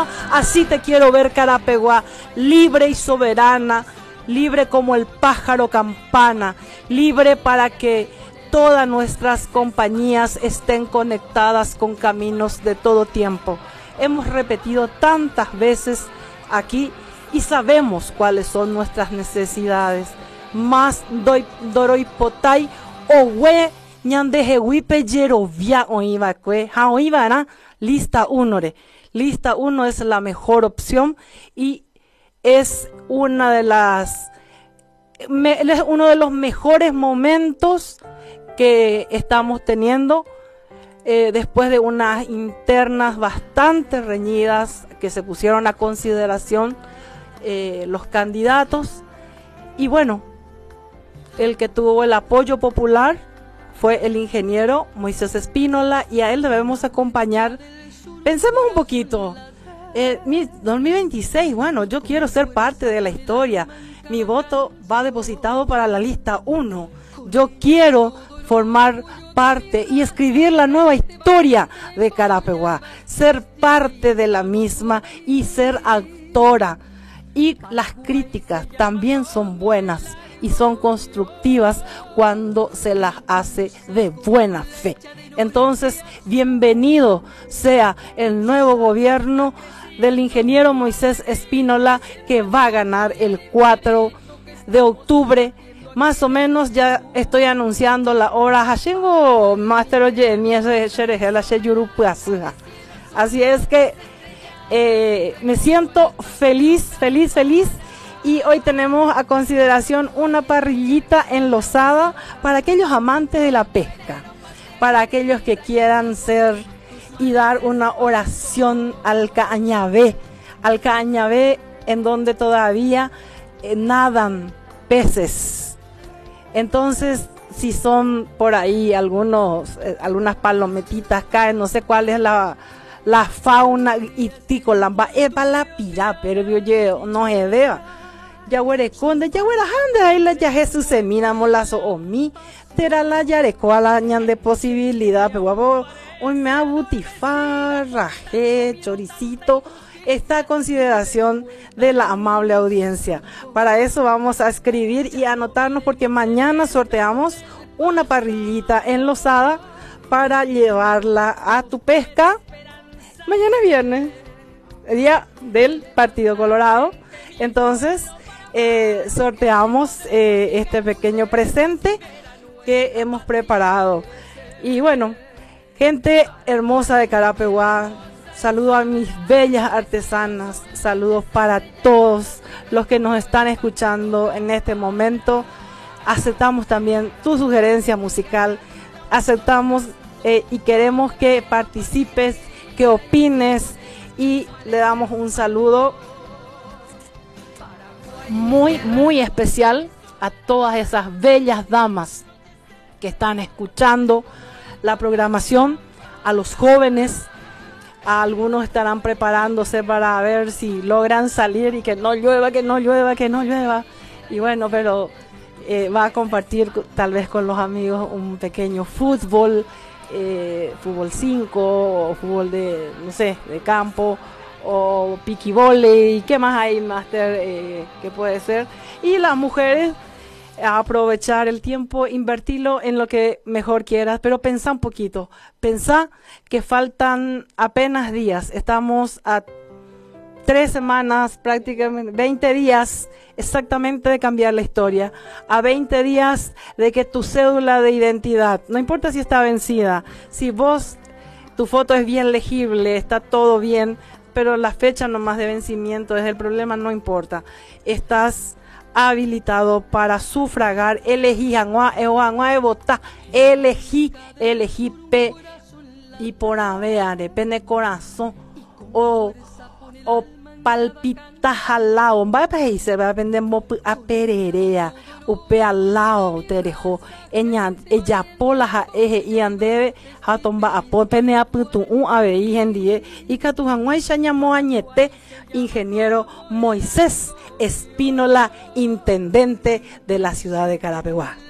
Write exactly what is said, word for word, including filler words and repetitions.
misma. Así te quiero ver, Carapeguá, libre y soberana, libre como el pájaro campana, libre para que todas nuestras compañías estén conectadas con caminos de todo tiempo. Hemos repetido tantas veces aquí y sabemos cuáles son nuestras necesidades. Más doy doroi potay owe ñandejehuipe yerovia oivacue ha oivana lista uno re. Lista uno es la mejor opción y es una de las me, es uno de los mejores momentos que estamos teniendo eh, después de unas internas bastante reñidas que se pusieron a consideración eh, los candidatos. Y bueno, el que tuvo el apoyo popular fue el ingeniero Moisés Espínola y a él debemos acompañar. Pensemos un poquito, eh, mi dos mil veintiséis, bueno, yo quiero ser parte de la historia. Mi voto va depositado para la lista uno. Yo quiero formar parte y escribir la nueva historia de Carapeguá, ser parte de la misma y ser actora. Y las críticas también son buenas y son constructivas cuando se las hace de buena fe. Entonces, bienvenido sea el nuevo gobierno del ingeniero Moisés Espínola, que va a ganar el cuatro de octubre. Más o menos ya estoy anunciando la hora. Así es que eh, me siento feliz, feliz, feliz. Y hoy tenemos a consideración una parrillita enlosada para aquellos amantes de la pesca, para aquellos que quieran ser y dar una oración al Cañabé, al Cañabé en donde todavía eh, nadan peces. Entonces, si son por ahí algunos, eh, algunas palometitas caen, no sé cuál es la, la fauna itícola, va es para la pira, pero yo no se vea. Yahuereconde, yahuerajande, ahí la ya Jesús se mira molazo o mi, tera la yareco a la ñan de posibilidad, pero guapo, hoy me abutifar, rajé, choricito, esta consideración de la amable audiencia. Para eso vamos a escribir y anotarnos porque mañana sorteamos una parrillita enlosada para llevarla a tu pesca. Mañana es viernes, el día del Partido Colorado. Entonces, eh, sorteamos eh, este pequeño presente que hemos preparado. Y bueno, gente hermosa de Carapeguá, saludo a mis bellas artesanas, saludos para todos los que nos están escuchando en este momento. Aceptamos también tu sugerencia musical, aceptamos eh, y queremos que participes, que opines, y le damos un saludo muy, muy especial a todas esas bellas damas que están escuchando la programación, a los jóvenes. A algunos estarán preparándose para ver si logran salir y que no llueva, que no llueva, que no llueva. Y bueno, pero eh, va a compartir tal vez con los amigos un pequeño fútbol, eh, fútbol cinco, o fútbol de, no sé, de campo, o piquibole, y qué más hay, máster, eh, que puede ser. Y las mujeres, a aprovechar el tiempo, invertirlo en lo que mejor quieras, pero pensá un poquito, pensá que faltan apenas días, estamos a tres semanas, prácticamente veinte días exactamente de cambiar la historia, a veinte días de que tu cédula de identidad, no importa si está vencida, si vos, tu foto es bien legible, está todo bien, pero la fecha nomás de vencimiento es el problema, no importa, estás habilitado para sufragar, elegí Anua, Anua de votar, elegí, elegí P y por haber, depende corazón, o, o palpitas al lado, va a ir, se va a vender a pererea, upe al lado, te dejó, ella, ella pola ja eje y andebe, ja tomba a popene a putu un ave y gendie, y que tu Anua y llamó añete, ingeniero Moisés Espínola, intendente de la ciudad de Carapeguá.